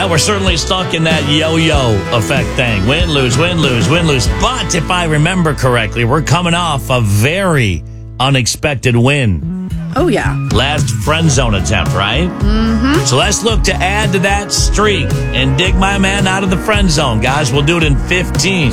Well, we're certainly stuck in that yo-yo effect thing. Win, lose, win, lose, win, lose. But if I remember correctly, we're coming off a very unexpected win. Oh, yeah. Last friend zone attempt, right? Mm-hmm. So let's look to add to that streak and dig my man out of the friend zone. Guys, we'll do it in 15.